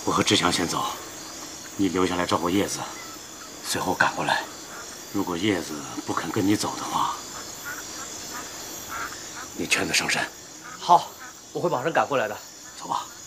我和志强先走，你留下来照顾叶子，随后赶过来。如果叶子不肯跟你走的话，你劝他上山。 好，我会马上赶过来的。 走吧。